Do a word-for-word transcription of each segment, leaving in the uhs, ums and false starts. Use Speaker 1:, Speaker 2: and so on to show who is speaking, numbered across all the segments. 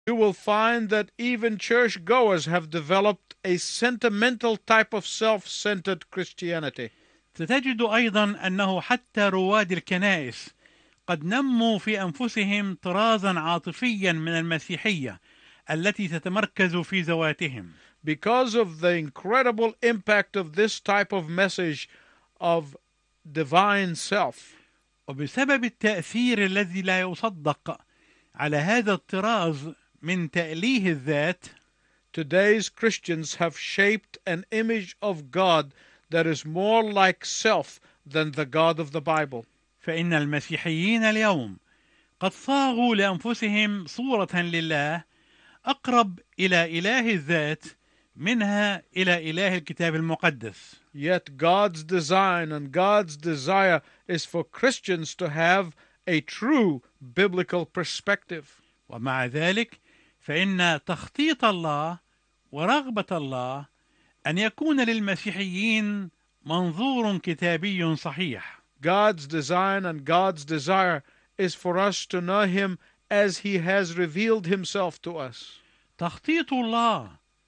Speaker 1: you will find that even churchgoers have developed a sentimental type of self-centered Christianity.
Speaker 2: ستجد أيضا أنه حتى رواد الكنائس قد نموا في أنفسهم طرازا عاطفيا من المسيحية التي تتمركز في ذواتهم.
Speaker 1: Because of the incredible impact of this type of message of divine self.
Speaker 2: وبسبب التأثير الذي لا يصدق على هذا الطراز من تأليه الذات,
Speaker 1: today's Christians have shaped an image of God that is more like self than the God of the Bible.
Speaker 2: فإن المسيحيين اليوم قد صاغوا لأنفسهم صورة لله أقرب إلى إله الذات منها إلى إله الكتاب المقدس.
Speaker 1: Yet God's design and God's desire is for Christians to have a true biblical perspective.
Speaker 2: ومع ذلك فإن تخطيط الله ورغبة الله أن يكون للمسيحيين منظور كتابي صحيح.
Speaker 1: God's design and God's desire is for us to know Him as He has revealed Himself to us.
Speaker 2: تخطيط الله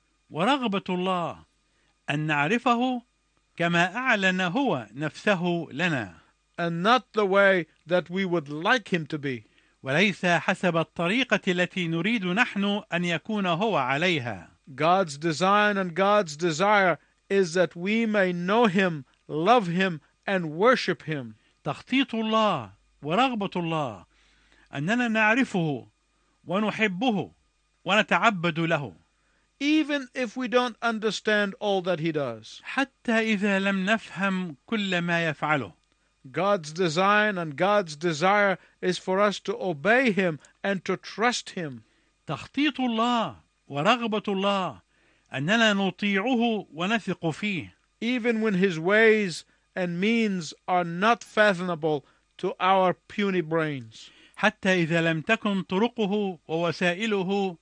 Speaker 2: ورغبة الله أن نعرفه كما أعلن هو نفسه لنا.
Speaker 1: And not the way that we would like Him to be.
Speaker 2: وليس حسب الطريقة التي نريد نحن أن يكون هو عليها.
Speaker 1: God's design and God's desire is that we may know Him, love Him, and worship Him.
Speaker 2: تخطيط الله ورغبة الله أننا نعرفه ونحبه ونتعبد له.
Speaker 1: Even if we don't understand all that He does.
Speaker 2: حتى إذا لم نفهم كل ما يفعله.
Speaker 1: God's design and God's desire is for us to obey Him and to trust Him.
Speaker 2: تخطيط الله ورغبة الله أننا نطيعه ونثق فيه.
Speaker 1: Even when His ways and means are not fathomable to our puny brains.
Speaker 2: حتى إذا لم تكن طرقه ووسائله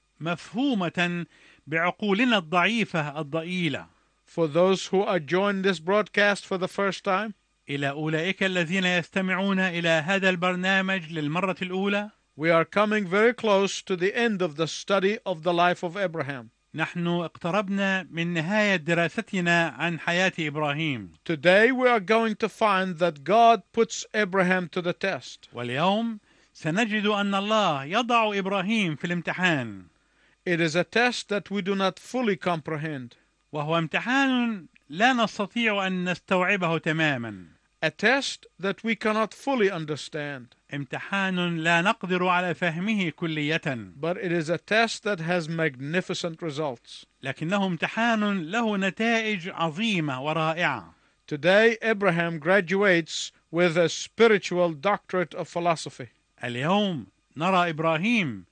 Speaker 2: مفهومة بعقولنا الضعيفة الضئيلة.
Speaker 1: For those who are joining this broadcast for the first time,
Speaker 2: إلى أولئك الذين يستمعون إلى هذا البرنامج للمرة الأولى,
Speaker 1: we are coming very close to the end of the study of the life of Abraham.
Speaker 2: نحن اقتربنا من نهاية دراستنا عن حياة إبراهيم.
Speaker 1: Today we are going to find that God puts Abraham to the test.
Speaker 2: واليوم سنجد أن الله يضع إبراهيم في الامتحان.
Speaker 1: It is a test that we do not fully comprehend.
Speaker 2: وهو امتحان لا نستطيع أن نستوعبه تماما.
Speaker 1: A test that we cannot fully understand.
Speaker 2: امتحان لا نقدر على فهمه كلية.
Speaker 1: But it is a test that has magnificent results.
Speaker 2: لكنه امتحان له نتائج عظيمة ورائعة.
Speaker 1: Today Abraham graduates with a spiritual doctorate of philosophy.
Speaker 2: اليوم نرى إبراهيم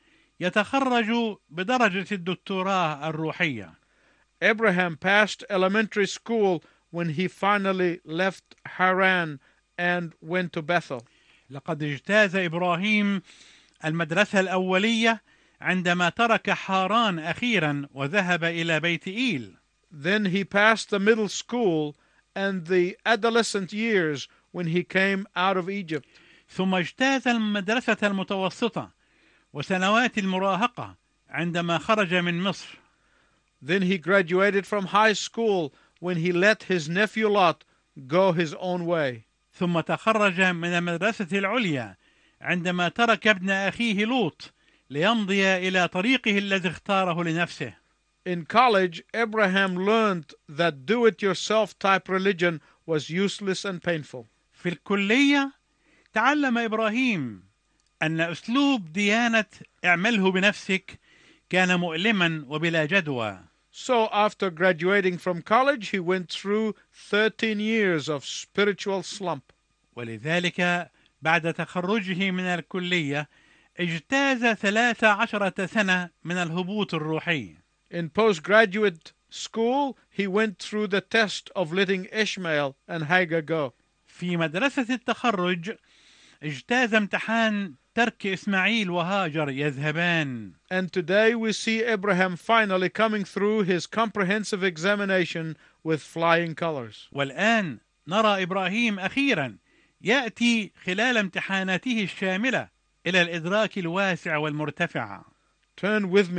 Speaker 2: يتخرج بدرجة الدكتوراه الروحية.
Speaker 1: Abraham passed elementary school when he finally left Haran and went to Bethel.
Speaker 2: لقد اجتاز إبراهيم المدرسة الأولية عندما ترك حاران أخيرا وذهب إلى بيت إيل.
Speaker 1: Then he passed the middle school and the adolescent years when he came out of Egypt.
Speaker 2: ثم اجتاز المدرسة المتوسطة وسنوات المراهقة عندما خرج من مصر.
Speaker 1: Then he graduated from high school when he let his nephew Lot go his own way.
Speaker 2: ثم تخرج من المدرسة العليا عندما ترك ابن أخيه لوط ليمضي إلى طريقه الذي اختاره لنفسه.
Speaker 1: In college, Abraham learned that do-it-yourself type religion was useless and painful.
Speaker 2: في الكلية تعلم إبراهيم أن أسلوب ديانة اعمله بنفسك كان مؤلما وبلا جدوى.
Speaker 1: So after graduating from college, he went through thirteen years of spiritual slump.
Speaker 2: ولذلك بعد تخرجه من الكلية اجتاز ثلاث عشرة سنة من الهبوط الروحي.
Speaker 1: In postgraduate school, he went through the test of letting Ishmael and Hagar go.
Speaker 2: في مدرسة التخرج اجتاز امتحان ترك إسماعيل وهاجر يذهبان.
Speaker 1: And today we see Abraham finally coming through his comprehensive examination with flying colors.
Speaker 2: والآن نرى إبراهيم أخيرا يأتي خلال امتحاناته الشاملة إلى الإدراك الواسع والمرتفع.
Speaker 1: Turn with me